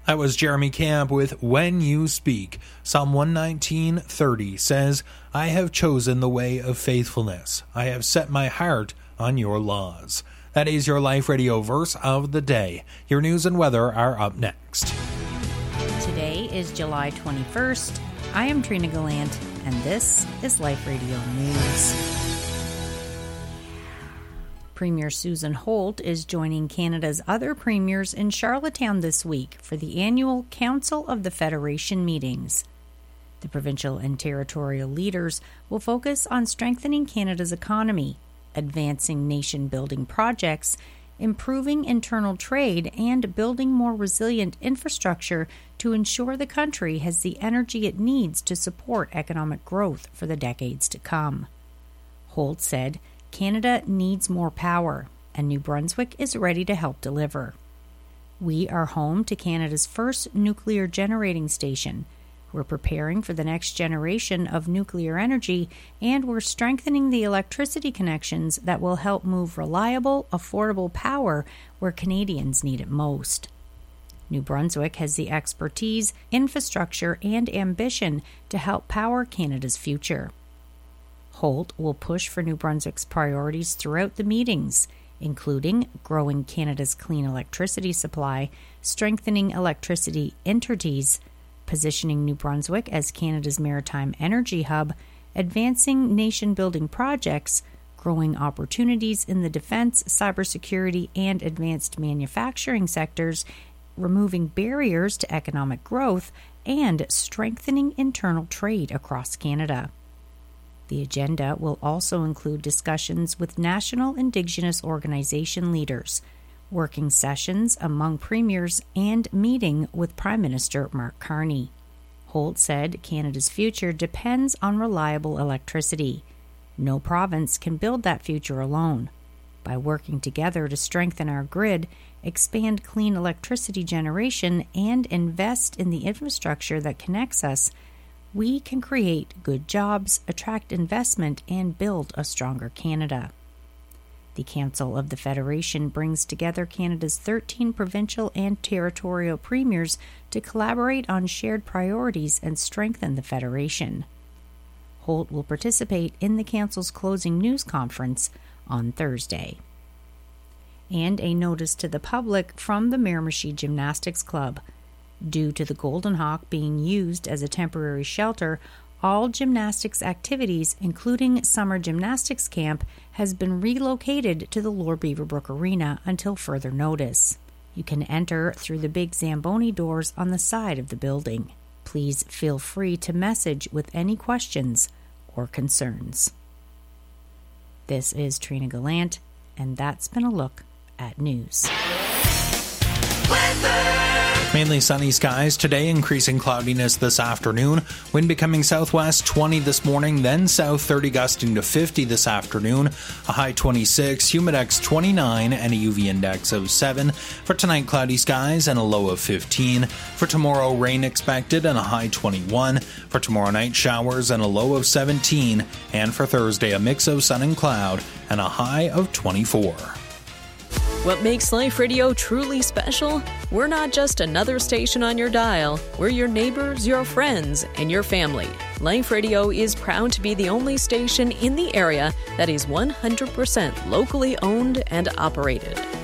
That was Jeremy Camp with When You Speak. Psalm 119:30 says, I have chosen the way of faithfulness. I have set my heart on your laws. That is your Life Radio verse of the day. Your news and weather are up next. Today is July 21st. I am Trina Gallant, and this is Life Radio News. Premier Susan Holt is joining Canada's other premiers in Charlottetown this week for the annual Council of the Federation meetings. The provincial and territorial leaders will focus on strengthening Canada's economy, advancing nation-building projects, improving internal trade, and building more resilient infrastructure to ensure the country has the energy it needs to support economic growth for the decades to come. Holt said, Canada needs more power, and New Brunswick is ready to help deliver. We are home to Canada's first nuclear generating station. We're preparing for the next generation of nuclear energy, and we're strengthening the electricity connections that will help move reliable, affordable power where Canadians need it most. New Brunswick has the expertise, infrastructure, and ambition to help power Canada's future. Holt will push for New Brunswick's priorities throughout the meetings, including growing Canada's clean electricity supply, strengthening electricity entities, positioning New Brunswick as Canada's maritime energy hub, advancing nation-building projects, growing opportunities in the defense, cybersecurity, and advanced manufacturing sectors, removing barriers to economic growth, and strengthening internal trade across Canada. The agenda will also include discussions with national Indigenous organization leaders, working sessions among premiers, and meeting with Prime Minister Mark Carney. Holt said Canada's future depends on reliable electricity. No province can build that future alone. By working together to strengthen our grid, expand clean electricity generation, and invest in the infrastructure that connects us, we can create good jobs, attract investment, and build a stronger Canada. The Council of the Federation brings together Canada's 13 provincial and territorial premiers to collaborate on shared priorities and strengthen the Federation. Holt will participate in the Council's closing news conference on Thursday. And a notice to the public from the Miramichi Gymnastics Club. Due to the Golden Hawk being used as a temporary shelter, all gymnastics activities, including summer gymnastics camp, has been relocated to the Lord Beaverbrook Arena until further notice. You can enter through the big Zamboni doors on the side of the building. Please feel free to message with any questions or concerns. This is Trina Gallant, and that's been a look at news. Mainly sunny skies today, increasing cloudiness this afternoon. Wind becoming southwest 20 this morning, then south 30 gusting to 50 this afternoon. A high 26, humidex 29, and a UV index of 7. For tonight, cloudy skies and a low of 15. For tomorrow, rain expected and a high 21. For tomorrow night, showers and a low of 17. And for Thursday, a mix of sun and cloud and a high of 24. What makes Life Radio truly special? We're not just another station on your dial. We're your neighbors, your friends, and your family. Life Radio is proud to be the only station in the area that is 100% locally owned and operated.